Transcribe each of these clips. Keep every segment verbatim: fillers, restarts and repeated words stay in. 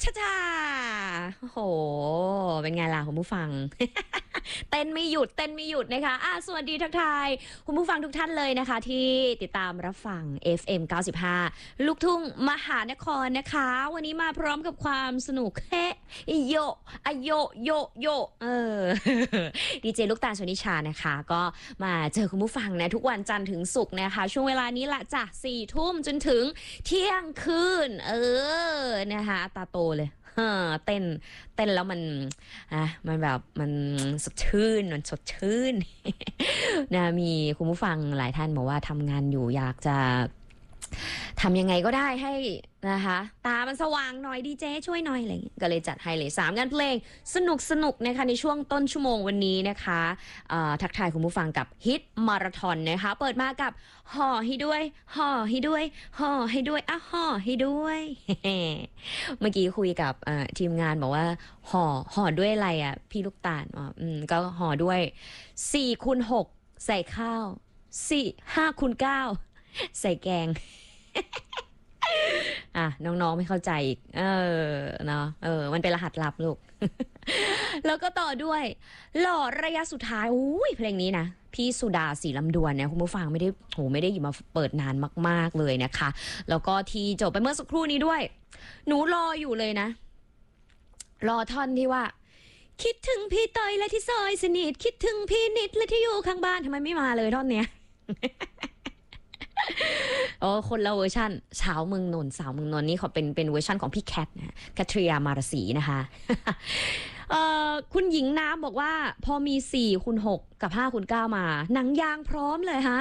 ชชาโอ้โหเป็นไงล่ะคุณผู้ฟัง เต้นไม่หยุดเต้นไม่หยุดนะคะอ่ะสวัสดีทักทายคุณผู้ฟังทุกท่านเลยนะคะที่ติดตามรับฟัง เอฟ เอ็ม เก้าสิบห้า ลูกทุ่งมหานครนะคะวันนี้มาพร้อมกับความสนุกเฮ้โยอโยโยโยเออ ดีเจลูกตาลชนิชานะคะก็มาเจอคุณผู้ฟังนะทุกวันจันทร์ถึงศุกร์นะคะช่วงเวลานี้ละจ้ะสี่ทุ่มจนถึงเที่ยงคืนเออนะคะตาโตเลยเต้นเต้นแล้วมันอ่ะมันแบบมันสดชื่นมันสดชื่น นะมีคุณผู้ฟังหลายท่านบอกว่าทำงานอยู่อยากจะทำยังไงก็ได้ให้นะคะตามันสว่างหน่อยดีเจช่วยหน่อยอะไรอย่างเงี้ยก็เลยจัดให้เลยสามงานเพลงสนุกสนุกนะคะในช่วงต้นชั่วโมงวันนี้นะคะทักทายคุณผู้ฟังกับฮิตมาราธอนนะคะเปิดมากับห่อให้ด้วยห่อให้ด้วยห่อให้ด้วยอ่ะห่อให้ด้วย เมื่อกี้คุยกับทีมงานบอกว่าห่อห่อด้วยอะไรอ่ะพี่ลูกตาลอ๋ออืมก็ห่อด้วยสี่คูณหกใส่ข้าวสี่ห้าคูณเก้าใส่แกง อ่ะน้องๆไม่เข้าใจอีกเออเนาะเออมันเป็นรหัสลับลูก แล้วก็ต่อด้วยหล่อระยะสุดท้ายอุ้ยเพลงนี้นะพี่สุดาศรีลำดวนเนี่ยคุณผู้ฟังไม่ได้โหไม่ได้หยิบมาเปิดนานมากๆเลยนะคะแล้วก็ที่จบไปเมื่อสักครู่นี้ด้วยหนูรออยู่เลยนะรอท่อนที่ว่าคิดถึงพี่เตยและที่ซอยสนิทคิดถึงพี่นิดและที่อยู่ข้างบ้านทำไมไม่มาเลยท่อนเนี้ย โอ้คนละเวอร์ชันสาวเมืองนนท์สาวเมืองนนท์นี่เขาเป็นเป็นเวอร์ชันของพี่แคทนะแคทริยามาราศีนะคะ เอ่อคุณหญิงน้ำบอกว่าพอมีสี่คูณหกกับห้าคูณเก้ามาหนังยางพร้อมเลยฮะ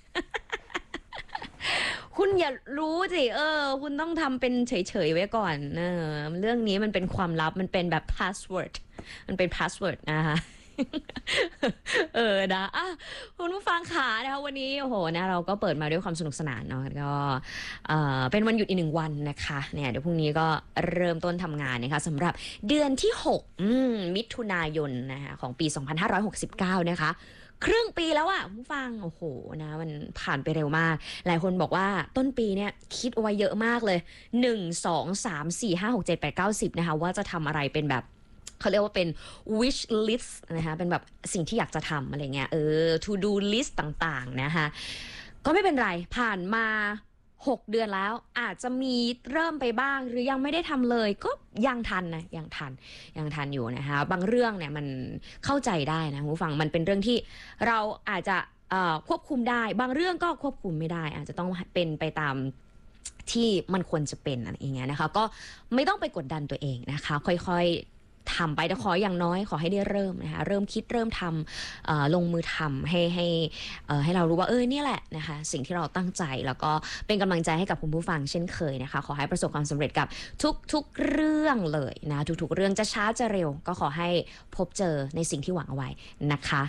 คุณอย่ารู้สิเออคุณต้องทำเป็นเฉยๆไว้ก่อนเออเรื่องนี้มันเป็นความลับมันเป็นแบบพาสเวิร์ดมันเป็นพาสเวิร์ดนะคะ เออนะอ่ะคุณผู้ฟังขานะคะวันนี้โอ้โหนะเราก็เปิดมาด้วยความสนุกสนานเนาะก็เออเป็นวันหยุดอีกหนึ่งวันนะคะเนี่ยเดี๋ยวพรุ่งนี้ก็เริ่มต้นทำงานนะคะสำหรับเดือนที่หกอืมมิถุนายนนะคะของปีสองพันห้าร้อยหกสิบเก้านะคะครึ่งปีแล้วอะผู้ฟังโอ้โหนะมันผ่านไปเร็วมากหลายคนบอกว่าต้นปีเนี่ยคิดเอาไว้เยอะมากเลยหนึ่ง สอง สาม สี่ ห้า หก เจ็ด แปด เก้า สิบนะคะว่าจะทำอะไรเป็นแบบเขาเรียกว่าเป็น wish list นะคะเป็นแบบสิ่งที่อยากจะทำอะไรเงี้ยเออ to do list ต่างๆนะคะก็ไม่เป็นไรผ่านมาหกเดือนแล้วอาจจะมีเริ่มไปบ้างหรือยังไม่ได้ทำเลยก็ยังทันนะยังทันยังทันอยู่นะคะบางเรื่องเนี่ยมันเข้าใจได้นะคุณผู้ฟังมันเป็นเรื่องที่เราอาจจะควบคุมได้บางเรื่องก็ควบคุมไม่ได้อาจจะต้องเป็นไปตามที่มันควรจะเป็นอะไรอย่างเงี้ยนะคะก็ไม่ต้องไปกดดันตัวเองนะคะค่อยๆทำไปแต่ขออย่างน้อยขอให้ได้เริ่มนะคะเริ่มคิดเริ่มทำลงมือทำให้ให้ให้เรารู้ว่าเออเนี่ยแหละนะคะสิ่งที่เราตั้งใจแล้วก็เป็นกำลังใจให้กับคุณผู้ฟังเช่นเคยนะคะขอให้ประสบความสำเร็จกับทุกๆเรื่องเลยนะทุกๆเรื่องจะช้าจะเร็วก็ขอให้พบเจอในสิ่งที่หวังเอาไว้นะคะ